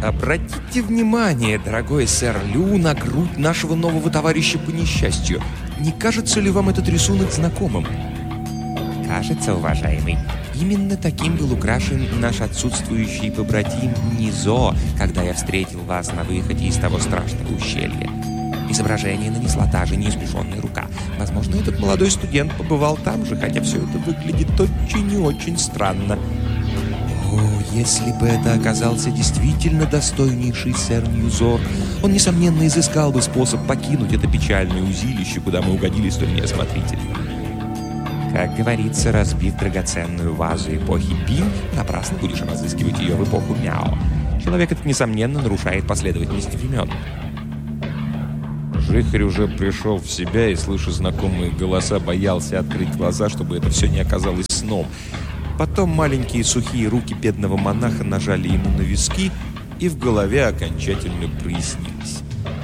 Обратите внимание, дорогой сэр Лю, на грудь нашего нового товарища по несчастью. Не кажется ли вам этот рисунок знакомым? Кажется, уважаемый. Именно таким был украшен наш отсутствующий побратим Низо, когда я встретил вас на выходе из того страшного ущелья. Изображение нанесла та же неискушенная рука. Возможно, этот молодой студент побывал там же, хотя все это выглядит очень и очень странно. О, если бы это оказался действительно достойнейший сэр Ньюзор, он, несомненно, изыскал бы способ покинуть это печальное узилище, куда мы угодили столь неосмотрительно. Как говорится, разбив драгоценную вазу эпохи Пин, напрасно будешь разыскивать ее в эпоху Мяо. Человек этот, несомненно, нарушает последовательность времен. Жихарь уже пришел в себя и, слыша знакомые голоса, боялся открыть глаза, чтобы это все не оказалось сном. Потом маленькие сухие руки бедного монаха нажали ему на виски, и в голове окончательно прояснилось.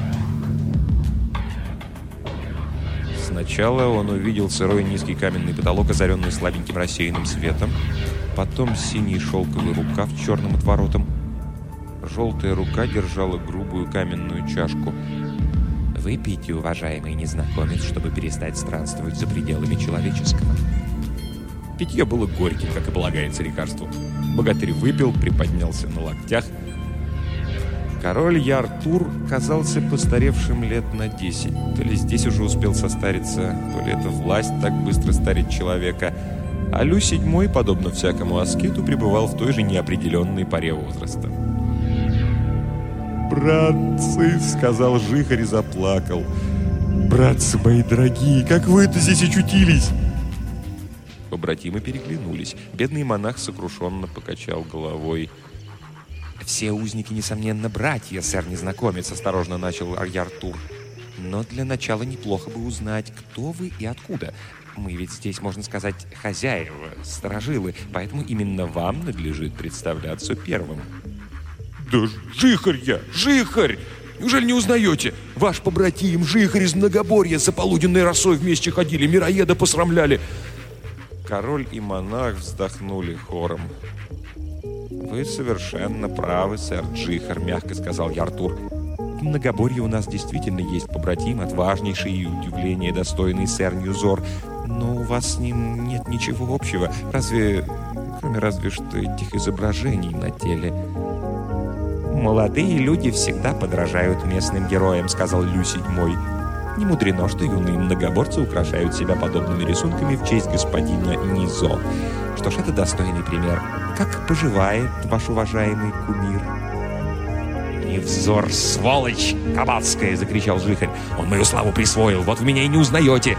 Сначала он увидел сырой низкий каменный потолок, озаренный слабеньким рассеянным светом, потом синий шелковый рукав с черным отворотом. Желтая рука держала грубую каменную чашку. «Выпейте, уважаемый незнакомец, чтобы перестать странствовать за пределами человеческого». Питье было горьким, как и полагается лекарству. Богатырь выпил, приподнялся на локтях. Король Яртур казался постаревшим лет на 10. То ли здесь уже успел состариться, то ли это власть так быстро старит человека. А Лю VII, подобно всякому аскету, пребывал в той же неопределенной поре возраста. «Братцы!» — сказал Жихарь и заплакал. «Братцы мои дорогие, как вы-то здесь очутились?» Побратимы переглянулись. Бедный монах сокрушенно покачал головой. «Все узники, несомненно, братья, сэр-незнакомец», — осторожно начал Яртур. «Но для начала неплохо бы узнать, кто вы и откуда. Мы ведь здесь, можно сказать, хозяева, сторожилы, поэтому именно вам надлежит представляться первым». «Да Жихарь я! Жихарь! Неужели не узнаете? Ваш побратим Жихарь из Многоборья за полуденной росой вместе ходили, мироеда посрамляли!» Король и монах вздохнули хором. «Вы совершенно правы, сэр Жихарь», — мягко сказал Яртур. «В Многоборье у нас действительно есть побратим, отважнейший и удивление достойный сэр Ньюзор, но у вас с ним нет ничего общего, кроме разве что этих изображений на теле». «Молодые люди всегда подражают местным героям», — сказал Лю VII. «Не мудрено, что юные многоборцы украшают себя подобными рисунками в честь господина Низо. Что ж, это достойный пример. Как поживает ваш уважаемый кумир?» «Невзор, сволочь кабацкая!» — закричал Жихарь. «Он мою славу присвоил, вот вы меня и не узнаете!»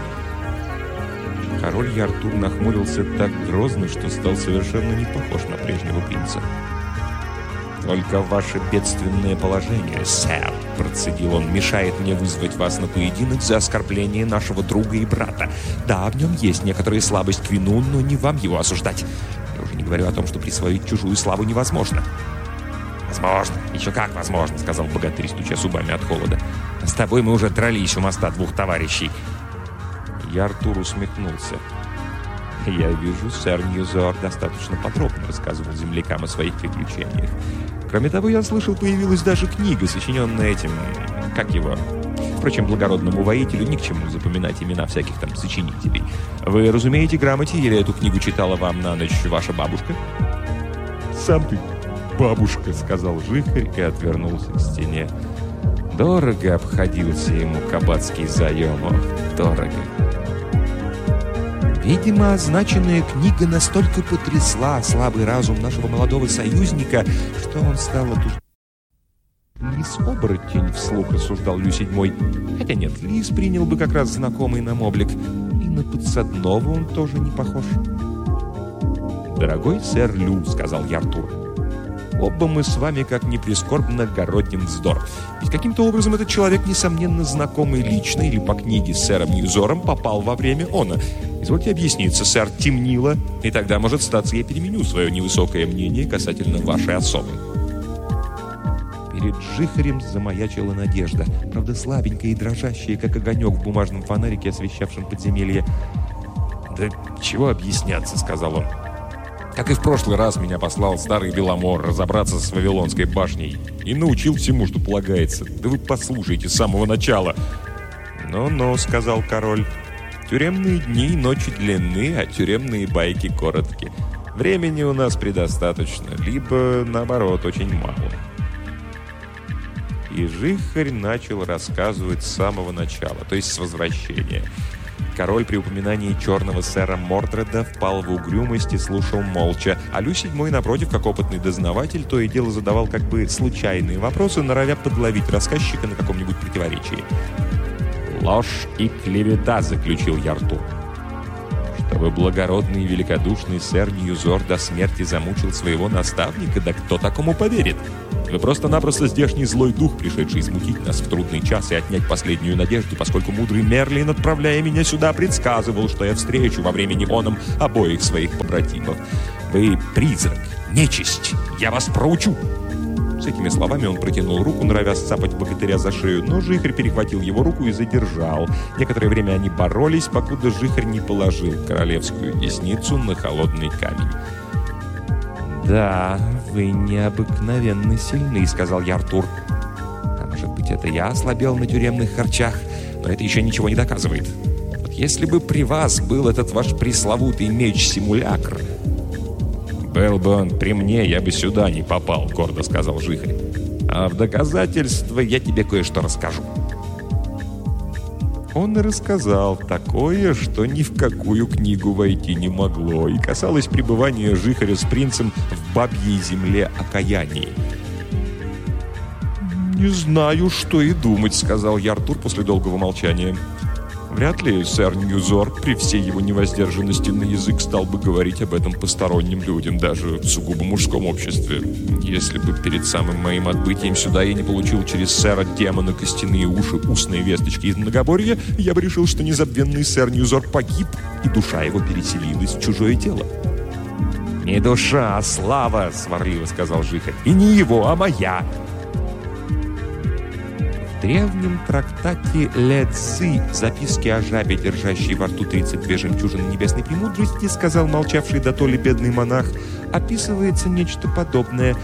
Король Яртур нахмурился так грозно, что стал совершенно не похож на прежнего принца. «Только ваше бедственное положение, сэр», — процедил он, — «мешает мне вызвать вас на поединок за оскорбление нашего друга и брата. Да, в нем есть некоторая слабость к вину, но не вам его осуждать. Я уже не говорю о том, что присвоить чужую славу невозможно». «Возможно, еще как возможно», — сказал богатырь, стуча зубами от холода. «С тобой мы уже дрались у моста двух товарищей». Яртур усмехнулся. «Я вижу, сэр Ньюзор достаточно подробно рассказывал землякам о своих приключениях. Кроме того, я слышал, появилась даже книга, сочиненная этим... как его? Впрочем, благородному воителю ни к чему запоминать имена всяких там сочинителей. Вы разумеете грамоте, или эту книгу читала вам на ночь ваша бабушка?» «Сам ты бабушка», — сказал Жихарь и отвернулся к стене. Дорого обходился ему кабацкий заем, дорого. Видимо, означенная книга настолько потрясла слабый разум нашего молодого союзника, что он стал одушевлен. «Лис-оборотень», — вслух рассуждал Лю VII. «Хотя нет, лис принял бы как раз знакомый нам облик. И на подсадного он тоже не похож». «Дорогой сэр Лю», — сказал Яртур, — «оба мы с вами, как ни прискорбно, городим вздор. Ведь каким-то образом этот человек, несомненно, знакомый лично или по книге с сэром Ньюзором, попал во время она. Извольте объясниться, сэр, темнило, и тогда, может, статься, я переменю свое невысокое мнение касательно вашей особы». Перед Жихарем замаячила надежда, правда слабенькая и дрожащая, как огонек в бумажном фонарике, освещавшем подземелье. «Да чего объясняться», — сказал он. Как и в прошлый раз, меня послал старый Беломор разобраться с Вавилонской башней и научил всему, что полагается. Да вы послушайте с самого начала. «Ну-ну», — сказал король, — «тюремные дни и ночи длинны, а тюремные байки коротки. Времени у нас предостаточно, либо, наоборот, очень мало». И Жихарь начал рассказывать с самого начала, то есть с возвращения. Король при упоминании черного сэра Мордреда впал в угрюмость и слушал молча, а Лю VII, напротив, как опытный дознаватель, то и дело задавал как бы случайные вопросы, норовя подловить рассказчика на каком-нибудь противоречии. «Ложь и клевета», — заключил Яртур. «Чтобы благородный и великодушный сэр Ньюзор до смерти замучил своего наставника, да кто такому поверит? Вы просто-напросто здешний злой дух, пришедший смутить нас в трудный час и отнять последнюю надежду, поскольку мудрый Мерлин, отправляя меня сюда, предсказывал, что я встречу во времени оном обоих своих побратимов. Вы призрак, нечисть, я вас проучу!» С этими словами он протянул руку, норовя сцапать богатыря за шею, но Жихарь перехватил его руку и задержал. Некоторое время они боролись, покуда Жихарь не положил королевскую десницу на холодный камень. «Да, вы необыкновенно сильны», — сказал Яртур. «А может быть, это я ослабел на тюремных харчах, но это еще ничего не доказывает. Вот если бы при вас был этот ваш пресловутый меч-симулякр...» «Был бы он при мне, я бы сюда не попал», — гордо сказал Жихарь. «А в доказательство я тебе кое-что расскажу». Он и рассказал такое, что ни в какую книгу войти не могло, и касалось пребывания Жихаря с принцем в бабьей земле окаянии. «Не знаю, что и думать», — сказал Яртур после долгого молчания. «Вряд ли сэр Ньюзор при всей его невоздержанности на язык стал бы говорить об этом посторонним людям, даже в сугубо мужском обществе. Если бы перед самым моим отбытием сюда я не получил через сэра демона костяные уши устные весточки из Многоборья, я бы решил, что незабвенный сэр Ньюзор погиб, и душа его переселилась в чужое тело». «Не душа, а слава», — сварливо сказал Жихарь. «И не его, а моя». В древнем трактате Ле Цзи «Записки о жабе, держащей во рту 32 жемчужины небесной премудрости», сказал молчавший дотоле бедный монах, описывается нечто подобное.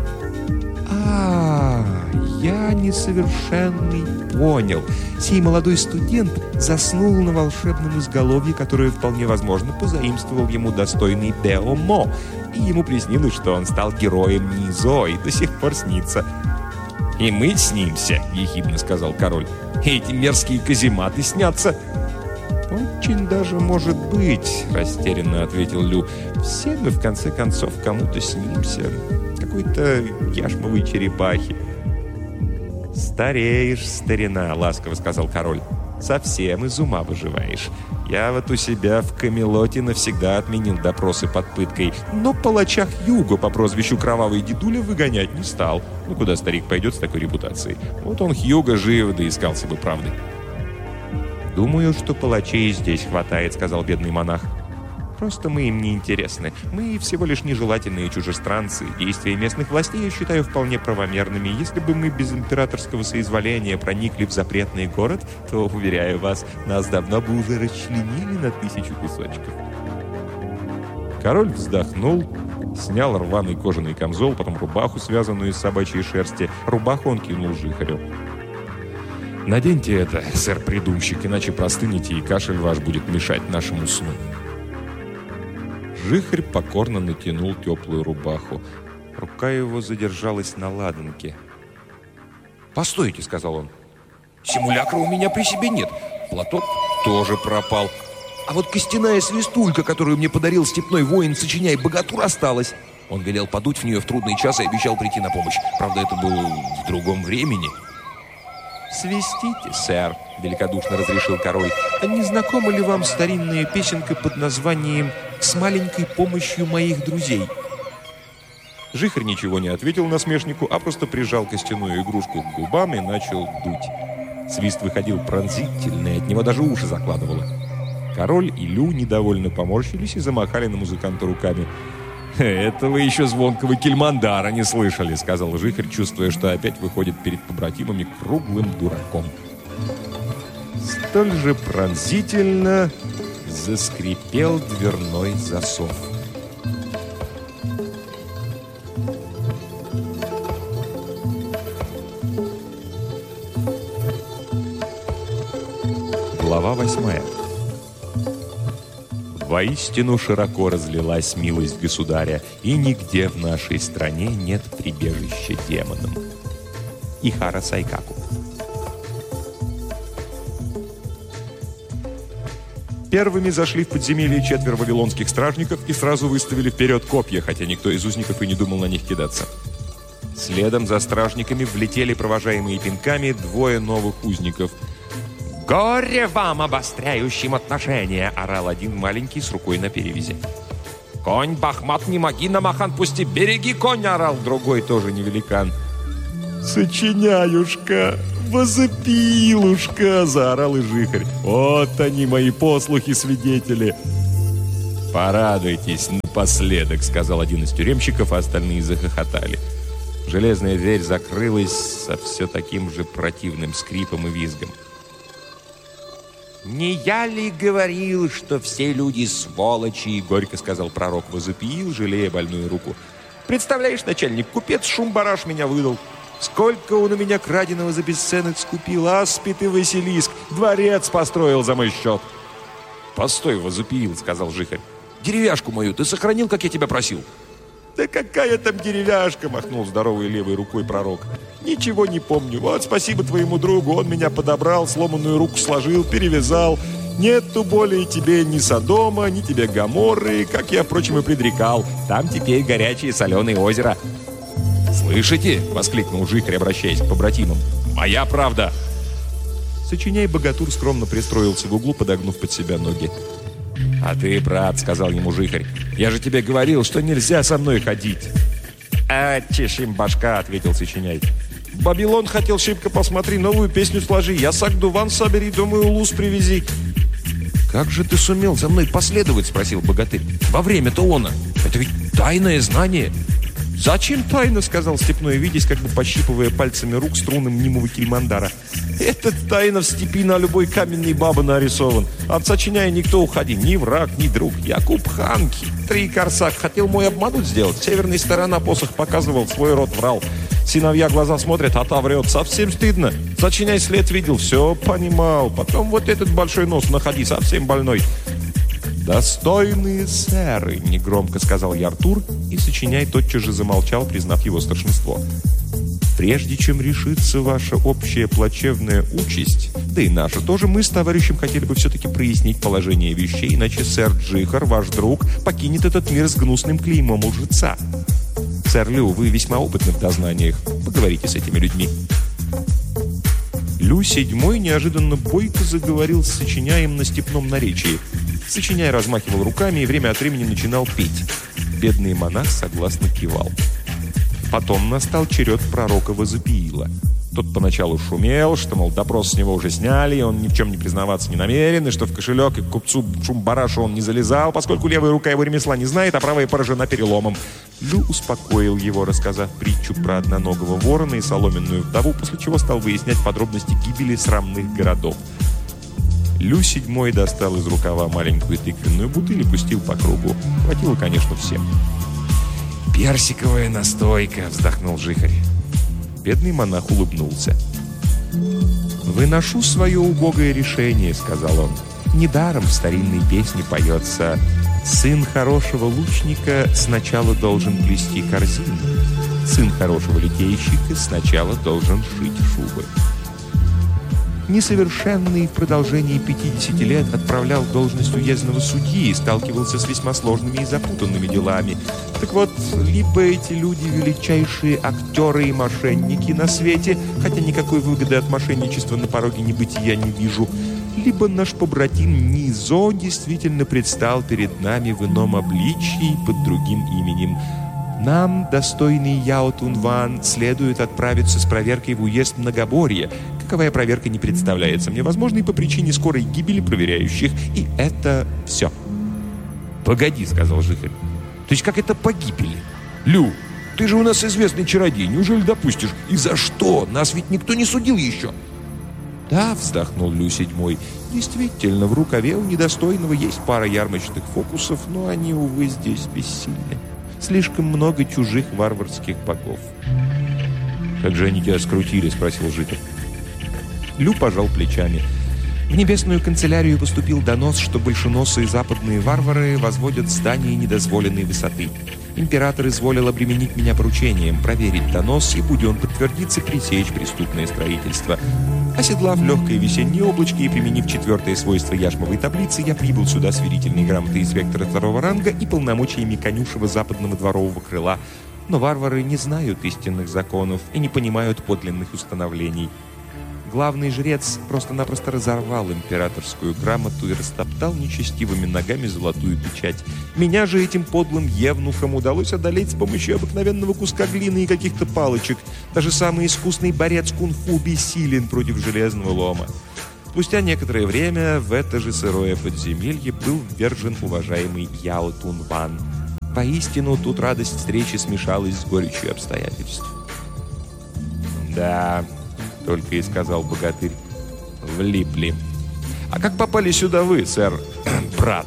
Я несовершенный понял. Сей молодой студент заснул на волшебном изголовье, которое, вполне возможно, позаимствовал ему достойный Деомо, и ему приснилось, что он стал героем Низо и до сих пор снится. «И мы снимся», — ехидно сказал король. «Эти мерзкие казематы снятся». «Очень даже может быть», — растерянно ответил Лю. «Все мы, в конце концов, кому-то снимся. Какой-то яшмовой черепахи». «Стареешь, старина», — ласково сказал король. «Совсем из ума выживаешь. Я вот у себя в Камелоте навсегда отменил допросы под пыткой, но палача Хьюго по прозвищу Кровавый Дедуля выгонять не стал. Ну, куда старик пойдет с такой репутацией? Вот он Хьюго живо доискался бы правды». «Думаю, что палачей здесь хватает», — сказал бедный монах. «Просто мы им не интересны. Мы всего лишь нежелательные чужестранцы. Действия местных властей я считаю вполне правомерными. Если бы мы без императорского соизволения проникли в запретный город, то, уверяю вас, нас давно бы уже расчленили на 1000 кусочков». Король вздохнул, снял рваный кожаный камзол, потом рубаху, связанную из собачьей шерсти. Рубаху он кинул Жихарю. «Наденьте это, сэр-придумщик, иначе простынете, и кашель ваш будет мешать нашему сну». Жихарь покорно натянул теплую рубаху. Рука его задержалась на ладанке. «Постойте», — сказал он. «Симулякра у меня при себе нет. Платок тоже пропал. А вот костяная свистулька, которую мне подарил степной воин, сочиняй богатур, осталась. Он велел подуть в нее в трудный час и обещал прийти на помощь. Правда, это было в другом времени». «Свистите, сэр», — великодушно разрешил король. «А не знакома ли вам старинная песенка под названием «С маленькой помощью моих друзей»?» Жихарь ничего не ответил насмешнику, а просто прижал костяную игрушку к губам и начал дуть. Свист выходил пронзительный, от него даже уши закладывало. Король и Лю недовольно поморщились и замахали на музыканта руками. «Этого еще звонкого кельмандара не слышали», — сказал Жихарь, чувствуя, что опять выходит перед побратимами круглым дураком. Столь же пронзительно заскрипел дверной засов. Глава 8. Воистину широко разлилась милость государя, и нигде в нашей стране нет прибежища демонам. Ихара Сайкаку. Первыми зашли в подземелье 4 вавилонских стражников и сразу выставили вперед копья, хотя никто из узников и не думал на них кидаться. Следом за стражниками влетели провожаемые пинками 2 новых узников. «Горе вам, обостряющим отношения!» — орал один маленький с рукой на перевязи. «Конь, Бахмат, не моги на махан, пусти, береги коня!» — орал другой, тоже не великан. «Сочиняюшка, возопилушка!» — заорал и жихарь. «Вот они, мои послухи-свидетели!» «Порадуйтесь напоследок!» — сказал один из тюремщиков, а остальные захохотали. Железная дверь закрылась со все таким же противным скрипом и визгом. «Не я ли говорил, что все люди сволочи?» — горько сказал пророк Возопиил, жалея больную руку. «Представляешь, начальник, купец Шумбараш меня выдал. Сколько он у меня краденого за бесценок скупил, аспид и Василиск, дворец построил за мой счет». «Постой, Возопиил», — сказал жихарь. «Деревяшку мою ты сохранил, как я тебя просил?» «Да какая там деревяшка!» — махнул здоровой левой рукой пророк. «Ничего не помню. Вот спасибо твоему другу, он меня подобрал, сломанную руку сложил, перевязал. Нету более тебе ни Содома, ни тебе Гоморры, как я, впрочем, и предрекал. Там теперь горячее соленое озеро». «Слышите?» — воскликнул жихарь, обращаясь к побратимам. «Моя правда!» Сочиняй-богатур скромно пристроился в углу, подогнув под себя ноги. «А ты, брат, — сказал ему жихарь, — я же тебе говорил, что нельзя со мной ходить». «Чешим башка!» — ответил Сочиняй. «Бабилон хотел шибко, посмотри, новую песню сложи. Я сагдуван собери, думаю, луз привези». «Как же ты сумел за мной последовать?» — спросил богатырь. «Во время-то она. Это ведь тайное знание». «Зачем тайна?» — сказал степной видясь, как бы пощипывая пальцами рук струны мнимого кельмандара. «Это тайна в степи на любой каменной бабы нарисован. От Сочиняя никто уходи, ни враг, ни друг. Якуб хан, хитрый корсак, хотел мой обмануть сделать. Северная сторона посох показывал, свой род врал. Сыновья глаза смотрят, а та врет. Совсем стыдно. Сочиняй след видел, все понимал. Потом вот этот большой нос находи, совсем больной». «Достойные сэры!» — негромко сказал Яртур, и Сочиняй тотчас же замолчал, признав его старшинство. «Прежде чем решится ваша общая плачевная участь, да и наша тоже, мы с товарищем хотели бы все-таки прояснить положение вещей, иначе сэр Джихар, ваш друг, покинет этот мир с гнусным клеймом лжеца. Сэр Лю, вы весьма опытны в дознаниях. Поговорите с этими людьми». Лю VII неожиданно бойко заговорил с Сочиняем на степном наречии. Сочиняй размахивал руками и время от времени начинал петь. Бедный монах согласно кивал. Потом настал черед пророка Возопиила. Тот поначалу шумел, что, мол, допрос с него уже сняли, и он ни в чем не признаваться не намерен, и что в кошелек и к купцу Шумбарашу он не залезал, поскольку левая рука его ремесла не знает, а правая поражена переломом. Лю успокоил его, рассказав притчу про одноногого ворона и соломенную вдову, после чего стал выяснять подробности гибели срамных городов. Лю VII достал из рукава маленькую тыквенную бутыль и пустил по кругу. Хватило, конечно, всем. «Персиковая настойка!» — вздохнул жихарь. Бедный монах улыбнулся. «Выношу свое убогое решение», — сказал он. «Недаром в старинной песне поется: сын хорошего лучника сначала должен плести корзину, сын хорошего литейщика сначала должен шить шубы». Несовершенный в продолжении 50 лет отправлял должность уездного судьи и сталкивался с весьма сложными и запутанными делами. Так вот, либо эти люди величайшие актеры и мошенники на свете, хотя никакой выгоды от мошенничества на пороге небытия не вижу, либо наш побратим Низо действительно предстал перед нами в ином обличии под другим именем. Нам, достойный Яо Тунван, следует отправиться с проверкой в уезд Многоборья. Каковая проверка не представляется мне возможной по причине скорой гибели проверяющих. И это все. «Погоди», — сказал жихарь. «То есть как это погибели? Лю, ты же у нас известный чародей. Неужели допустишь? И за что? Нас ведь никто не судил еще». «Да», — вздохнул Лю VII, — «действительно, в рукаве у недостойного есть пара ярмарочных фокусов, но они, увы, здесь бессильны. Слишком много чужих варварских богов». «Как же они тебя скрутили?» — спросил житель. Лю пожал плечами. В небесную канцелярию поступил донос, что большеносые западные варвары возводят здания недозволенной высоты. Император изволил обременить меня поручением проверить донос, и, будь он подтвердиться, пресечь преступное строительство. Оседлав легкое весеннее облачко и применив 4-е свойство яшмовой таблицы, я прибыл сюда с верительной грамотой инспектора 2-го ранга и полномочиями конюшева западного дворового крыла. Но варвары не знают истинных законов и не понимают подлинных установлений. Главный жрец просто-напросто разорвал императорскую грамоту и растоптал нечестивыми ногами золотую печать. Меня же этим подлым евнухам удалось одолеть с помощью обыкновенного куска глины и каких-то палочек. Даже самый искусный борец кунг-фу бессилен против железного лома. Спустя некоторое время в это же сырое подземелье был ввержен уважаемый Яо Тунван. Поистину, тут радость встречи смешалась с горечью обстоятельств. «Да», — только и сказал богатырь, — «влипли. А как попали сюда вы, сэр, брат?»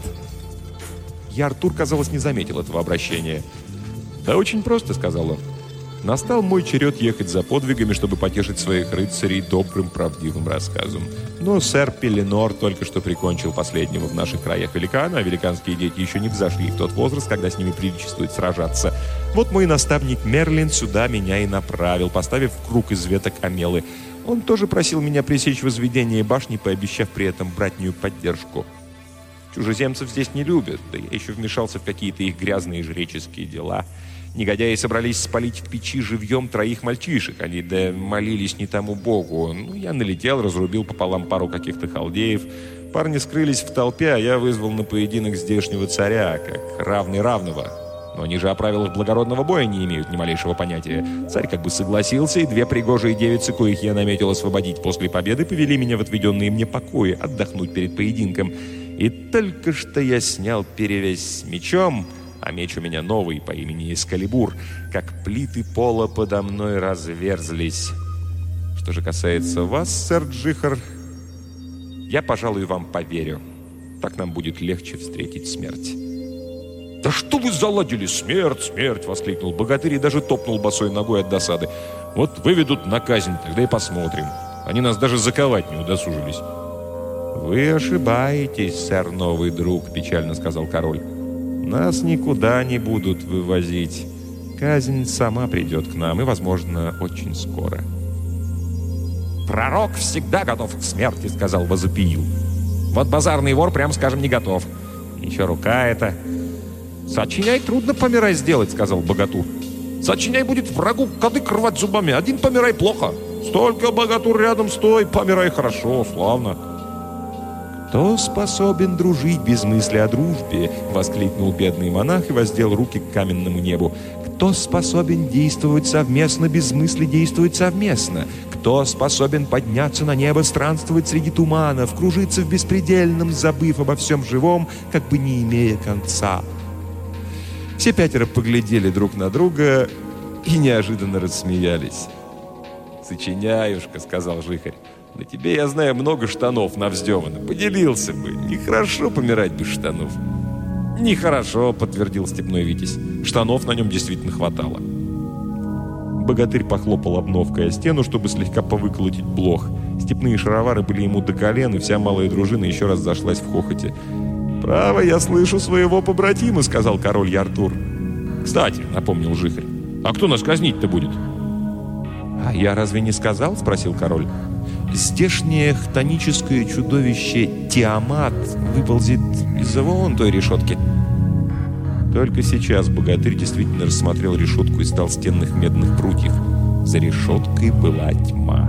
Я, Артур, казалось, не заметил этого обращения. «Да очень просто», — сказал он. «Настал мой черед ехать за подвигами, чтобы потешить своих рыцарей добрым, правдивым рассказом. Но сэр Пеленор только что прикончил последнего в наших краях великана, а великанские дети еще не взошли в тот возраст, когда с ними приличествует сражаться. Вот мой наставник Мерлин сюда меня и направил, поставив в круг из веток омелы. Он тоже просил меня пресечь возведение башни, пообещав при этом братнюю поддержку. Чужеземцев здесь не любят, да я еще вмешался в какие-то их грязные жреческие дела. Негодяи собрались спалить в печи живьем 3 мальчишек. Они молились не тому богу. Я налетел, разрубил пополам пару каких-то халдеев. Парни скрылись в толпе, а я вызвал на поединок здешнего царя, как равный равного. Но они же о правилах благородного боя не имеют ни малейшего понятия. Царь как бы согласился, и 2 пригожие девицы, коих я наметил освободить после победы, повели меня в отведенные мне покои отдохнуть перед поединком. И только что я снял перевязь с мечом, а меч у меня новый по имени Эскалибур, как плиты пола подо мной разверзлись. Что же касается вас, сэр Джихар, я, пожалуй, вам поверю. Так нам будет легче встретить смерть». «Да что вы заладили? Смерть, смерть!» — воскликнул богатырь и даже топнул босой ногой от досады. «Вот выведут на казнь, тогда и посмотрим. Они нас даже заковать не удосужились». «Вы ошибаетесь, сэр новый друг», — печально сказал король. «Нас никуда не будут вывозить. Казнь сама придет к нам, и, возможно, очень скоро». «Пророк всегда готов к смерти», — сказал Возопиил. «Вот базарный вор, прям скажем, не готов. Еще рука эта». «Сочиняй трудно помирай сделать», — сказал богатур. «Сочиняй будет врагу кадык рвать зубами. Один помирай плохо. Столько богатур рядом стой, помирай хорошо, славно». «Кто способен дружить без мысли о дружбе?» — воскликнул бедный монах и воздел руки к каменному небу. «Кто способен действовать совместно без мысли действовать совместно? Кто способен подняться на небо, странствовать среди туманов, кружиться в беспредельном, забыв обо всем живом, как бы не имея конца?» Все 5 поглядели друг на друга и неожиданно рассмеялись. «Сочиняюшка», — сказал Жихарь. «На тебе, я знаю, много штанов навздевано. Поделился бы. Нехорошо помирать без штанов». «Нехорошо», — подтвердил степной Витязь. Штанов на нем действительно хватало. Богатырь похлопал обновкой о стену, чтобы слегка повыколотить блох. Степные шаровары были ему до колен, и вся малая дружина еще раз зашлась в хохоте. «Право, я слышу своего побратима», — сказал король Яртур. «Кстати», — напомнил Жихарь, — «а кто нас казнить-то будет?» «А я разве не сказал?» — спросил король. «Здешнее хтоническое чудовище Тиамат выползет из-за вон той решетки». Только сейчас богатырь действительно рассмотрел решетку из толстенных медных прутьев. За решеткой была тьма.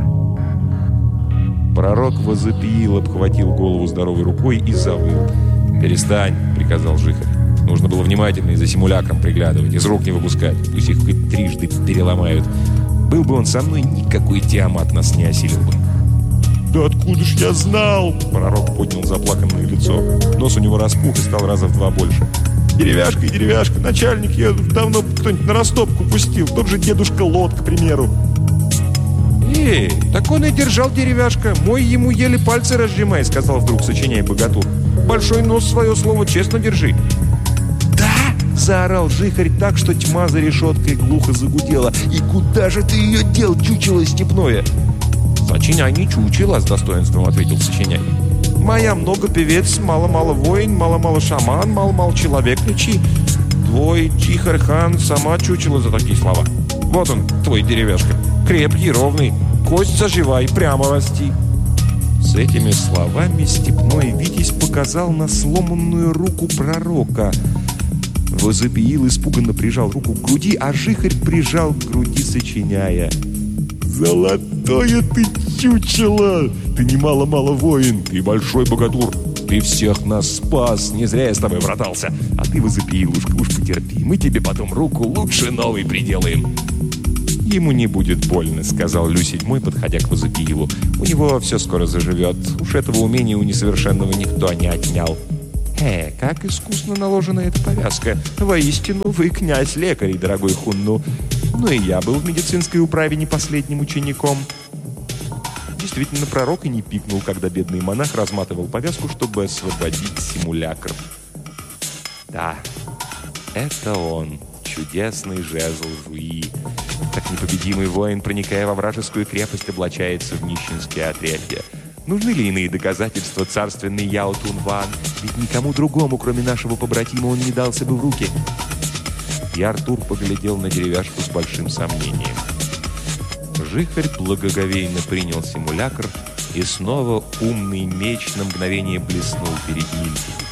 Пророк возопил, обхватил голову здоровой рукой и завыл. «Перестань», — приказал Жихарь. «Нужно было внимательно и за симулякром приглядывать, из рук не выпускать. Пусть их хоть трижды переломают. Был бы он со мной, никакой Тиамат нас не осилил бы». «Да откуда ж я знал?» Пророк поднял заплаканное лицо. Нос у него распух и стал раза в 2 больше. «Деревяшка и деревяшка. Начальник ее давно кто-нибудь на растопку пустил. Тот же дедушка Лот, к примеру». «Эй, так он и держал деревяшка. Мой ему еле пальцы разжимай», — сказал вдруг сочиняй богатур. «Большой нос, свое слово честно держи». «Да!» — заорал Жихарь так, что тьма за решеткой глухо загудела. «И куда же ты ее дел, чучело степное?» «Сочиняй не чучело», — с достоинством ответил сочиняй. моя много певец, мало-мало воин, мало-мало шаман, мало-мало человек лечи. Твой Чихарь-хан сама чучела за такие слова. Вот он, твой деревяшка, крепкий, ровный, кость заживай, прямо расти». С этими словами степной Витязь показал на сломанную руку пророка. Возопиил, испуганно прижал руку к груди, а Жихарь прижал к груди, сочиняя: «Золотое ты чучело! Ты немало-мало воин, ты большой богатур, ты всех нас спас, не зря я с тобой братался. А ты возопиил, уж потерпи, мы тебе потом руку лучше новой приделаем». «Ему не будет больно», — сказал Лю-7, подходя к Возопиилу. «У него все скоро заживет. Уж этого умения у несовершенного никто не отнял». Как искусно наложена эта повязка. Воистину, вы князь лекарей, дорогой Хунну. Ну и я был в медицинской управе не последним учеником». Действительно, пророк и не пикнул, когда бедный монах разматывал повязку, чтобы освободить симулякр. Да, это он, чудесный жезл Жуи. Как непобедимый воин, проникая во вражескую крепость, облачается в нищенские отряды. Нужны ли иные доказательства, царственный Яо Тунван? Ведь никому другому, кроме нашего побратима, он не дался бы в руки. И Артур поглядел на деревяшку с большим сомнением. Жихарь благоговейно принял симулякр, и снова умный меч на мгновение блеснул перед ним.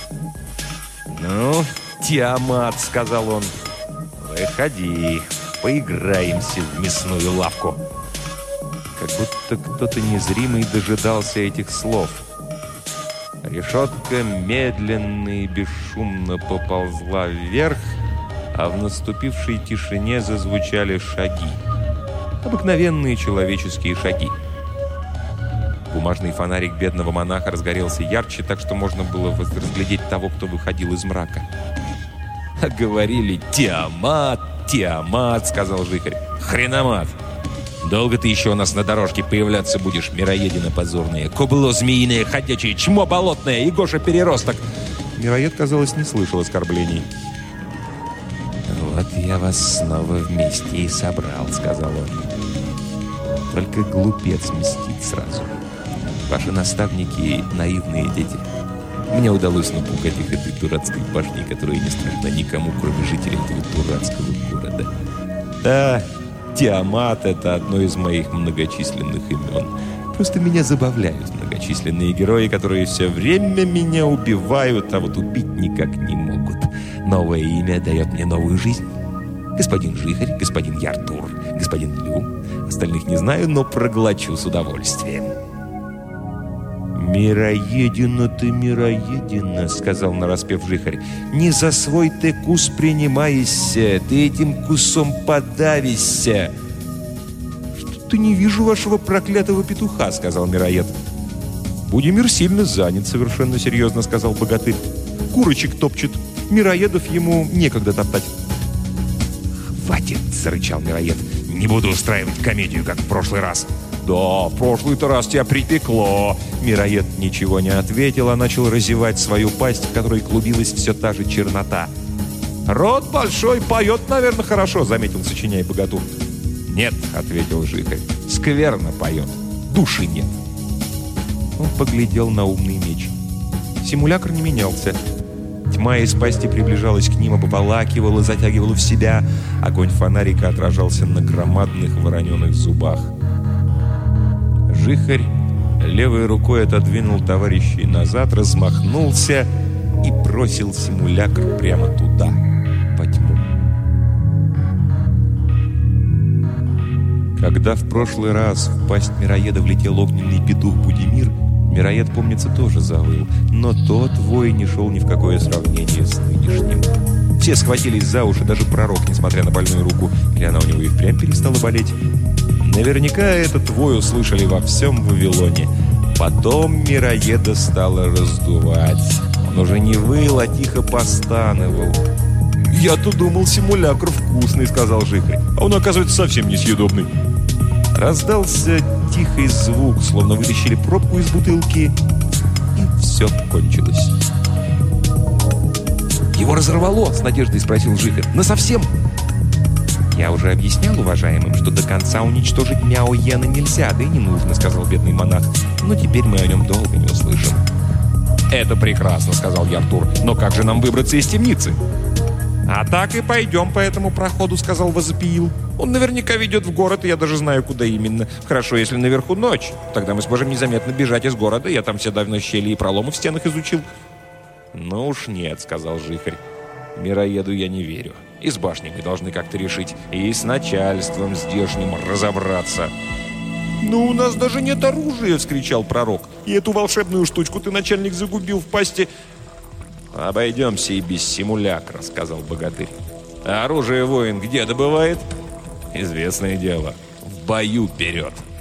«Ну, Тиамат», — сказал он, — «выходи, поиграемся в мясную лавку». Как будто кто-то незримый дожидался этих слов. Решетка медленно и бесшумно поползла вверх, а в наступившей тишине зазвучали шаги. Обыкновенные человеческие шаги. Бумажный фонарик бедного монаха разгорелся ярче, так что можно было разглядеть того, кто выходил из мрака. «А говорили, Тиамат, Тиамат», — сказал Жихарь. «Хреномат! Долго ты еще у нас на дорожке появляться будешь, мироедина позорная, кубло змеиное, ходячее, чмо болотное и Гоша-переросток!» Мироед, казалось, не слышал оскорблений. «Вот я вас снова вместе и собрал», — сказал он. «Только глупец мстит сразу. Ваши наставники — наивные дети. Мне удалось напугать их этой дурацкой башней, которая не страшна никому, кроме жителей этого дурацкого города. Да, Тиамат — это одно из моих многочисленных имен. Просто меня забавляют многочисленные герои, которые все время меня убивают, а вот убить никак не могут. Новое имя дает мне новую жизнь. Господин Жихарь, господин Яртур, господин Лю. Остальных не знаю, но проглочу с удовольствием». «Мироедина ты, мироедина», — сказал нараспев Жихарь. «Не за свой ты кус принимайся, ты этим кусом подавишься». «Что-то не вижу вашего проклятого петуха», — сказал Мироед. «Будимир сильно занят», — совершенно серьезно сказал богатырь. «Курочек топчет, Мироедов ему некогда топтать». «Хватит», — зарычал Мироед. «Не буду устраивать комедию, как в прошлый раз». «Да, в прошлый-то раз тебя припекло». Мироед ничего не ответил, а начал разевать свою пасть, в которой клубилась все та же чернота. «Рот большой, поет, наверное, хорошо», — заметил, сочиняя богатур. «Нет», — ответил Жихарь, — «скверно поет, души нет». Он поглядел на умный меч. Симулякр не менялся. Тьма из пасти приближалась к ним, обволакивала, затягивала в себя. Огонь фонарика отражался на громадных вороненых зубах. Жихарь левой рукой отодвинул товарищей назад, размахнулся и бросил симулякр прямо туда, по тьму. Когда в прошлый раз в пасть Мироеда влетел огненный петух Будимир, Мироед, помнится, тоже завыл, но тот вой не шел ни в какое сравнение с нынешним. Все схватились за уши, даже пророк, несмотря на больную руку, или она у него и впрямь перестала болеть. Наверняка этот вой услышали во всем Вавилоне. Потом Мироеда стало раздувать. Он уже не выл, а тихо постановал. «Я-то думал, симулякр вкусный», — сказал Жихарь, «а он, оказывается, совсем несъедобный». Раздался тихий звук, словно вытащили пробку из бутылки, и все кончилось. «Его разорвало?» — с надеждой спросил Жихарь. «Насовсем?» «Я уже объяснял уважаемым, что до конца уничтожить Мяо Йена нельзя, да и не нужно», — сказал бедный монах. «Но теперь мы о нем долго не услышим. «Это прекрасно», — сказал я Артур. «Но как же нам выбраться из темницы?» «А так и пойдем по этому проходу», — сказал Возопиил. «Он наверняка ведет в город, и я даже знаю, куда именно. Хорошо, если наверху ночь. Тогда мы сможем незаметно бежать из города. Я там все давно щели и проломы в стенах изучил». «Ну уж нет», — сказал Жихарь. «Мироеду я не верю. И с башней мы должны как-то решить. И с начальством здешним разобраться». «Ну, у нас даже нет оружия!» — вскричал пророк. «И эту волшебную штучку ты, начальник, загубил в пасти...» «Обойдемся и без симулякра», — сказал богатырь. «А оружие воин где добывает?» «Известное дело. В бою берет».